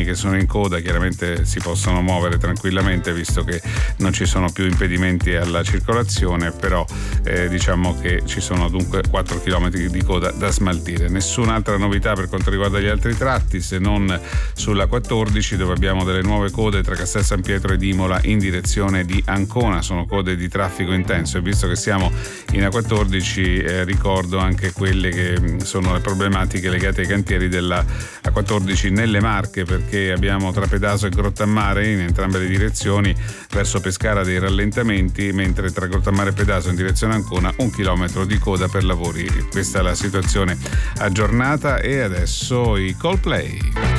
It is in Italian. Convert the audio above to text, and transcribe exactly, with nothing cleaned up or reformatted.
camioni che sono in coda chiaramente si possono muovere tranquillamente, visto che non ci sono più impedimenti alla circolazione, però eh, diciamo che ci sono dunque quattro chilometri di coda da smaltire. Nessun'altra novità per quanto riguarda gli altri tratti, se non sulla quattordici, dove abbiamo delle nuove code tra Castel San Pietro ed Imola in direzione di Ancona. Sono code di traffico intenso, e visto che siamo in A quattordici eh, ricordo anche quelle che sono le problematiche legate ai cantieri della A quattordici nelle Marche, perché abbiamo tra Pedaso e Grottammare in entrambe le direzioni verso Pescara dei rallentamenti, mentre tra Grottammare e Pedaso in direzione Ancona un chilometro di coda per lavori. Questa è la situazione aggiornata, e adesso i Coldplay.